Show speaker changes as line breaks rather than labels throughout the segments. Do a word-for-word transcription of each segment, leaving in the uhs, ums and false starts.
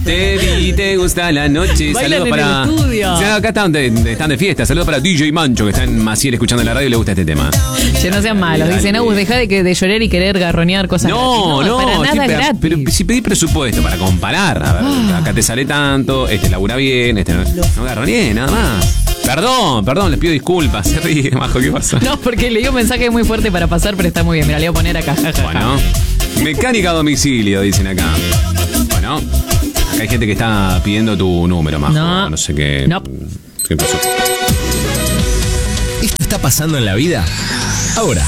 Te vi, te gusta la noche.
Bailan
Saludos
en
para.
el estudio.
Sí, acá están de, están de fiesta. Saludos para D J Mancho, que está en Maciel escuchando la radio y le gusta este tema.
Che, no sean malos. Dicen, Agus, deja de, que, de llorar y querer garronear cosas
No,
gratis.
no,
para nada
siempre-
gratis.
pero si pedís presupuesto para comparar, a ver,
Ah.
acá te sale tanto, este labura bien, este no, no garroneé, nada más. Perdón, perdón, les pido disculpas. Se ríe, Majo, ¿qué pasa?
No, porque leí un mensaje muy fuerte para pasar, pero está muy bien. Mira, le voy a poner acá. Ja, ja, ja.
Bueno, mecánica a domicilio, dicen acá. Bueno, acá hay gente que está pidiendo tu número, Majo.
No.
No sé qué.
No.
¿Qué pasó?
¿Esto está pasando en la vida? Ahora.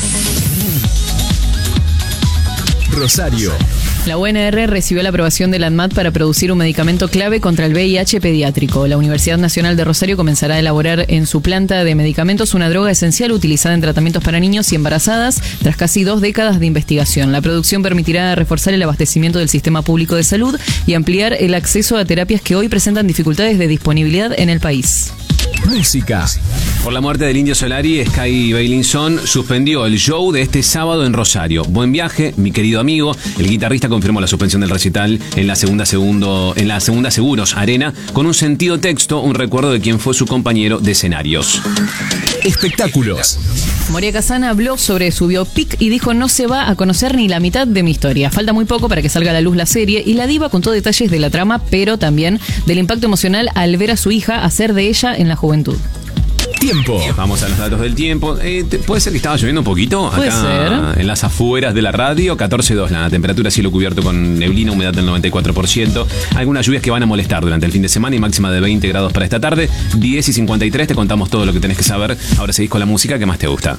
Rosario.
La U N R recibió la aprobación del ANMAT para producir un medicamento clave contra el V I H pediátrico. La Universidad Nacional de Rosario comenzará a elaborar en su planta de medicamentos una droga esencial utilizada en tratamientos para niños y embarazadas tras casi dos décadas de investigación. La producción permitirá reforzar el abastecimiento del sistema público de salud y ampliar el acceso a terapias que hoy presentan dificultades de disponibilidad en el país.
Música.
Por la muerte del Indio Solari, Sky Bailinson suspendió el show de este sábado en Rosario. Buen viaje, mi querido amigo. El guitarrista confirmó la suspensión del recital en la segunda segundo, en la segunda Seguros Arena con un sentido texto, un recuerdo de quien fue su compañero de escenarios.
Espectáculos.
Moria Kazan habló sobre su biopic y dijo no se va a conocer ni la mitad de mi historia. Falta muy poco para que salga a la luz la serie y la diva contó detalles de la trama, pero también del impacto emocional al ver a su hija hacer de ella en la juventud.
Tiempo.
Vamos a los datos del tiempo. Eh, te- ¿Puede ser que estaba lloviendo un poquito?
Puede
Acá
ser.
en las afueras de la radio, catorce dos la temperatura, cielo cubierto con neblina, humedad del noventa y cuatro por ciento. Algunas lluvias que van a molestar durante el fin de semana y máxima de veinte grados para esta tarde. diez y cincuenta y tres, te contamos todo lo que tenés que saber. Ahora seguís con la música que más te gusta.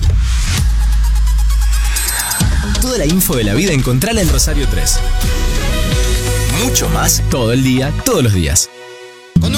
Toda la info de la vida encontrala en Rosario tres. Mucho más todo el día, todos los días.